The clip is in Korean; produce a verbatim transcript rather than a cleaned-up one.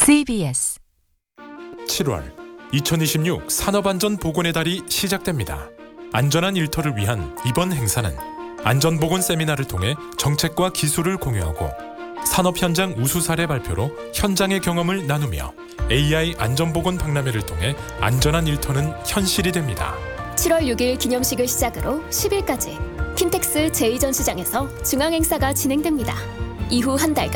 씨비에스 칠월 이천이십육 산업안전보건의 달이 시작됩니다. 안전한 일터를 위한 이번 행사는 안전보건 세미나를 통해 정책과 기술을 공유하고 산업 현장 우수 사례 발표로 현장의 경험을 나누며 에이아이 안전보건 박람회를 통해 안전한 일터는 현실이 됩니다. 칠월 육일 기념식을 시작으로 십일까지 킨텍스 제이 전시장에서 중앙행사가 진행됩니다. 이후 한 달간